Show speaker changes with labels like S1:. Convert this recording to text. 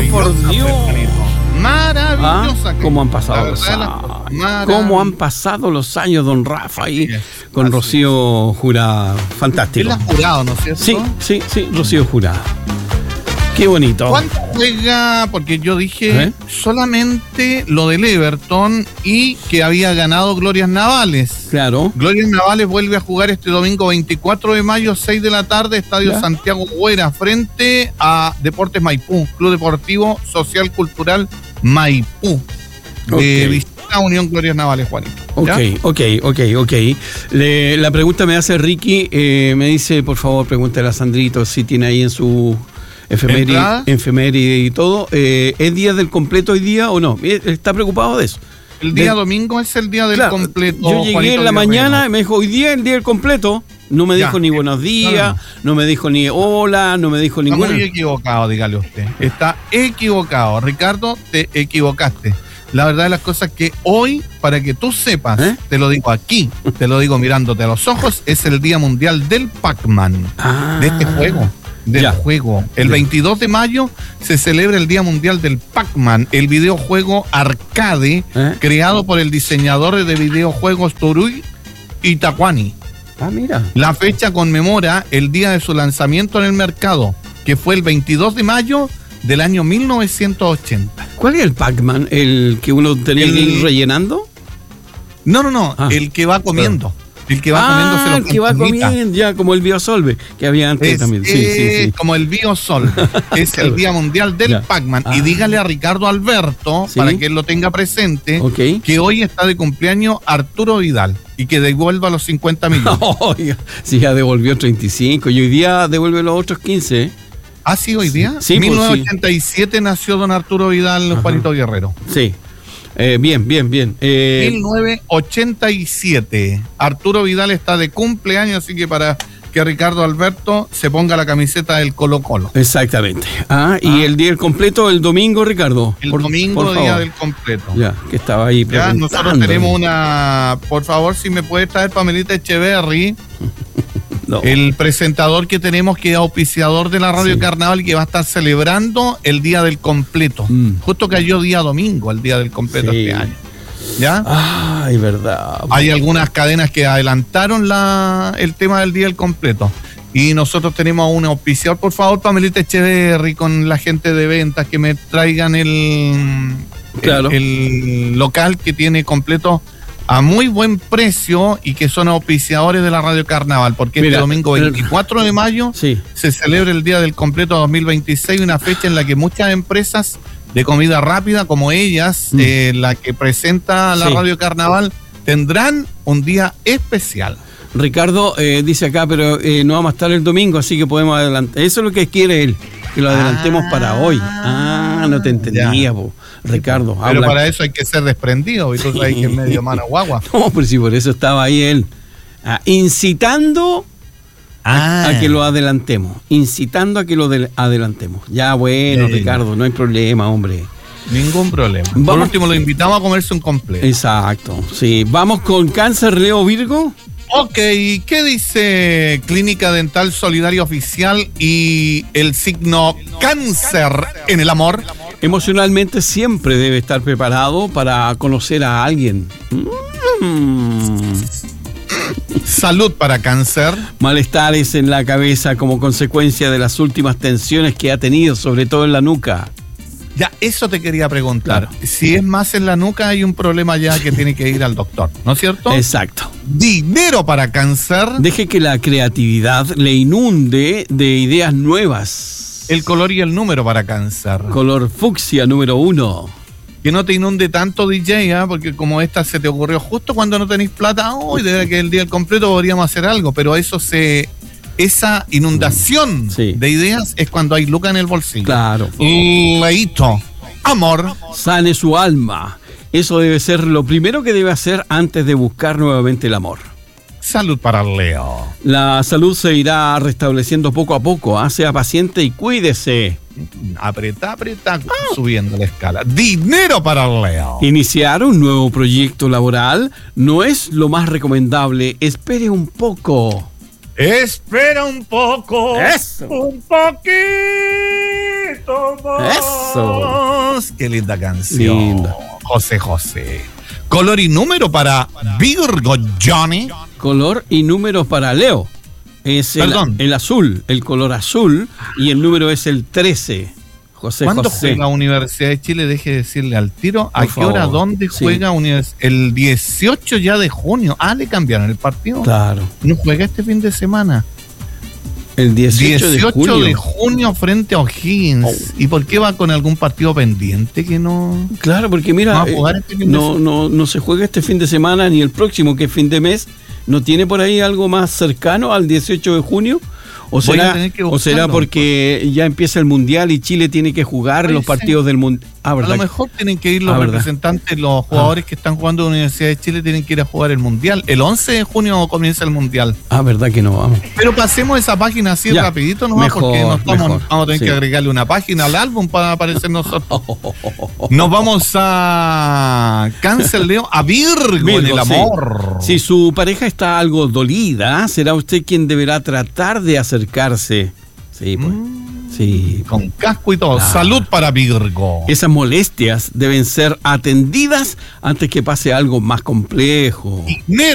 S1: por Dios.
S2: Maravillosa.
S1: ¿Cómo han pasado los años? ¿Cómo han pasado los años, don Rafa, ahí con Rocío Jurado? Fantástico.
S2: Él ha jurado, ¿no es cierto?
S1: Sí, Rocío Jurado. Qué bonito.
S2: ¿Cuánto juega? Porque yo dije solamente lo del Everton y que había ganado Glorias Navales.
S1: Claro.
S2: Glorias Navales vuelve a jugar este domingo 24 de mayo, 6 de la tarde, Estadio Santiago Huera, frente a Deportes Maipú, Club Deportivo Social Cultural Maipú. Visita Unión Glorias Navales, Juanito.
S1: Ok. La pregunta me hace Ricky, me dice, por favor, pregúntale a Sandrito si tiene ahí en su efeméride y todo. ¿Es día del completo hoy día o no? ¿Está preocupado de eso?
S2: El día domingo es el día del completo.
S1: Yo llegué
S2: Juanito
S1: en la mañana y me dijo, hoy día es el día del completo. No me dijo ni buenos días, no me dijo ni hola, no me dijo ninguna.
S2: Está muy equivocado, dígale usted. Está equivocado. Ricardo, te equivocaste. La verdad de las cosas que hoy, para que tú sepas, te lo digo aquí, te lo digo mirándote a los ojos, es el Día Mundial del Pac-Man. De este juego. Juego. El 22 de mayo se celebra el Día Mundial del Pac-Man, el videojuego arcade creado por el diseñador de videojuegos Toru Itaquani.
S1: Mira.
S2: La fecha conmemora el día de su lanzamiento en el mercado, que fue el 22 de mayo del año 1980.
S1: ¿Cuál es el Pac-Man? ¿El que uno tenía que ir rellenando?
S2: No, el que va comiendo. El que va comiendo
S1: el que va comiendo, ya, como el Biosolve, que había antes también. Sí.
S2: Como el Biosolve. Es el Día Mundial del Pac-Man. Y dígale a Ricardo Alberto, para que él lo tenga presente, que hoy está de cumpleaños Arturo Vidal y que devuelva los 50 millones.
S1: Oiga, sí, ya devolvió 35 y hoy día devuelve los otros 15.
S2: ¿Ah, sí, hoy día?
S1: Sí,
S2: 1987 nació don Arturo Vidal, Juanito Guerrero.
S1: Sí. Bien.
S2: 1987. Arturo Vidal está de cumpleaños, así que para que Ricardo Alberto se ponga la camiseta del Colo-Colo.
S1: Exactamente. Y el día del completo, el domingo, Ricardo.
S2: El domingo, día del completo.
S1: Ya, que estaba ahí preguntando.
S2: Ya, nosotros tenemos una... Por favor, si me puede traer Pamelita Echeverry. No. El presentador que tenemos, que es auspiciador de la Radio Carnaval, que va a estar celebrando el Día del Completo. Justo cayó día domingo, el Día del Completo este año. ¿Ya?
S1: Ay, verdad.
S2: Hay algunas cadenas que adelantaron el tema del Día del Completo. Y nosotros tenemos a un auspiciador. Por favor, Pamelita Echeverry, con la gente de ventas, que me traigan el local que tiene completo a muy buen precio y que son auspiciadores de la Radio Carnaval, porque este domingo 24 de mayo se celebra el Día del Completo 2026, una fecha en la que muchas empresas de comida rápida como ellas, la que presenta la Radio Carnaval, tendrán un día especial.
S1: Ricardo dice acá, pero no vamos a estar el domingo, así que podemos adelantar. Eso es lo que quiere él, que lo adelantemos para hoy. No te entendía, Ricardo.
S2: Pero para eso hay que ser desprendido, y tú sabes que es medio mano guagua.
S1: No, pero sí, por eso estaba ahí él, incitando a que lo adelantemos. Ya, bueno, Ricardo, no hay problema, hombre.
S2: Ningún problema. Por último, lo invitamos a comerse un completo.
S1: Exacto, sí. Vamos con Cáncer, Leo, Virgo.
S2: Ok, ¿qué dice Clínica Dental Solidaria Oficial y el signo Cáncer en el amor?
S1: Emocionalmente siempre debe estar preparado para conocer a alguien.
S2: Salud para Cáncer.
S1: Malestares en la cabeza como consecuencia de las últimas tensiones que ha tenido, sobre todo en la nuca.
S2: Ya, eso te quería preguntar. Claro. Si es más en la nuca, hay un problema ya que tiene que ir al doctor, ¿no es cierto?
S1: Exacto.
S2: Dinero para Cáncer.
S1: Deje que la creatividad le inunde de ideas nuevas.
S2: El color y el número para Cáncer.
S1: Color fucsia número 1.
S2: Que no te inunde tanto, DJ, porque como esta se te ocurrió justo cuando no tenéis plata, hoy de que el día del completo podríamos hacer algo, pero esa inundación de ideas es cuando hay lucas en el bolsillo.
S1: Claro.
S2: Leito, amor.
S1: Sane su alma. Eso debe ser lo primero que debe hacer antes de buscar nuevamente el amor.
S2: Salud para Leo.
S1: La salud se irá restableciendo poco a poco. Sea paciente y cuídese.
S2: Apreta, subiendo la escala. Dinero para Leo.
S1: Iniciar un nuevo proyecto laboral no es lo más recomendable. Espere un poco.
S2: Espera un poco.
S1: Eso.
S2: Un poquito
S1: Eso.
S2: Qué linda canción.
S1: Linda.
S2: José. Color y número para Virgo, Johnny.
S1: Color y número para Leo. Es el azul, el color azul, y el número es el 13.
S2: ¿Cuándo juega Universidad de Chile? Deje de decirle al tiro. ¿A qué hora? ¿Dónde juega Universidad? El 18 ya de junio. Le cambiaron el partido.
S1: Claro.
S2: No juega este fin de semana.
S1: El 18
S2: de junio frente a O'Higgins. Oh. ¿Y por qué va con algún partido pendiente que no?
S1: Claro, porque mira, no se juega este fin de semana ni el próximo, que es fin de mes. ¿No tiene por ahí algo más cercano al 18 de junio? ¿O será porque ya empieza el Mundial y Chile tiene que jugar los partidos del Mundial?
S2: A lo mejor tienen que ir los representantes, los jugadores que están jugando en la Universidad de Chile tienen que ir a jugar el Mundial. El 11 de junio comienza el Mundial.
S1: ¿Verdad que no vamos?
S2: Pero pasemos esa página así rapidito nomás, porque vamos a tener que agregarle una página al álbum para aparecer nosotros. Nos vamos a Cáncer, Leo, a Virgo en el amor.
S1: Si su pareja está algo dolida, será usted quien deberá tratar de acercarse. Sí, pues. Sí.
S2: Con casco y todo. Salud para Virgo.
S1: Esas molestias deben ser atendidas antes que pase algo más complejo.